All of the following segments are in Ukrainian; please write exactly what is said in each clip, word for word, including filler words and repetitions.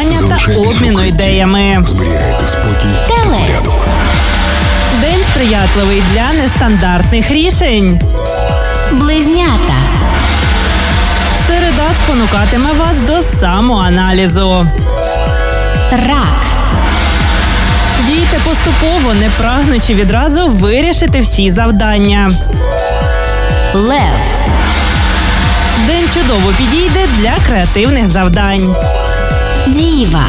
натхнення та обміну ідеями. Телець. День сприятливий для нестандартних рішень. Близнята. Середа спонукатиме вас до самоаналізу. Рак. Дійте поступово, не прагнучи відразу вирішити всі завдання. Лев. День чудово підійде для креативних завдань. Діва.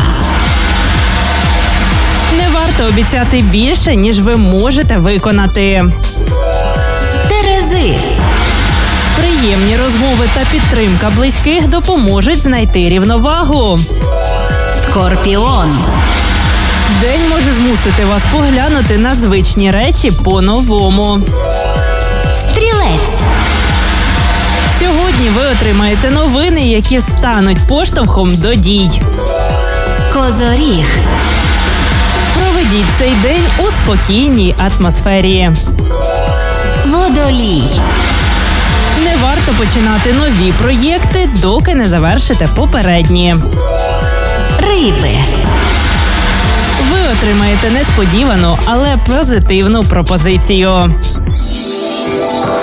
Не варто обіцяти більше, ніж ви можете виконати. Терези. Приємні розмови та підтримка близьких допоможуть знайти рівновагу. Скорпіон. День може змусити вас поглянути на звичні речі по-новому. Стрілець. Сьогодні ви отримаєте новини, які стануть поштовхом до дій. Козоріг. Проведіть цей день у спокійній атмосфері. Водолій. Не варто починати нові проєкти, доки не завершите попередні. Риби. Ви отримаєте несподівану, але позитивну пропозицію.